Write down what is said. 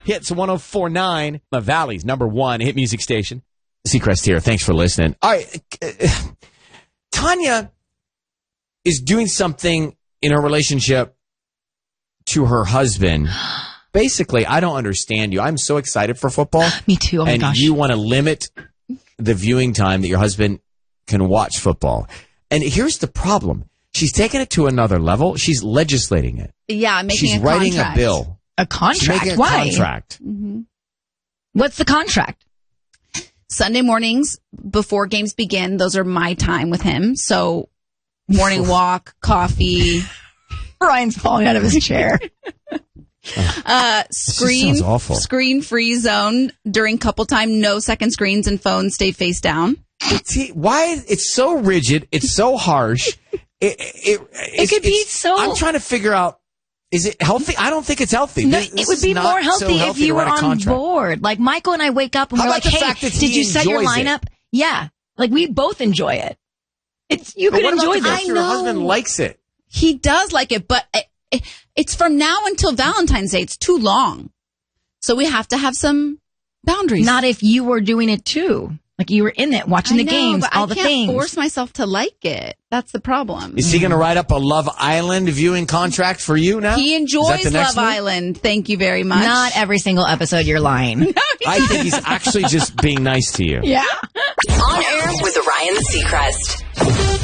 Hits 104.9, the Valley's #1 hit music station. Seacrest here. Thanks for listening. All right. Tanya is doing something in her relationship to her husband. Basically, I don't understand you. I'm so excited for football. Me too. Oh my gosh. And you want to limit the viewing time that your husband can watch football. And here's the problem. She's taking it to another level. She's legislating it. Yeah, making She's a writing contract. a bill. A contract? She's making a Why? contract. Mm-hmm. What's the contract? Sunday mornings before games begin, those are my time with him. So morning walk, coffee. Ryan's falling out of his chair. sounds awful. Screen free zone during couple time, no second screens and phones stay face down. Why? It's so rigid. It's so harsh. It could be so... I'm trying to figure out, is it healthy? I don't think it's healthy. No, This it would is be not more healthy so if you to were write a on contract. board. Like Michael and I wake up and How we're about like, the hey, fact that did he you set your enjoys it? lineup? Yeah. Like we both enjoy it. You But could what about enjoy the this. fact your husband likes it? He does like it, but it's from now until Valentine's Day. It's too long. So we have to have some boundaries. Not if you were doing it too. Like you were in it, watching the games, all the I can't things. force myself to like it. That's the problem. Is he going to write up a Love Island viewing contract for you now? He Is enjoys that the next Love move? Island. Thank you very much. Not every single episode, you're lying. I think he's actually just being nice to you. Yeah. On air with Ryan Seacrest.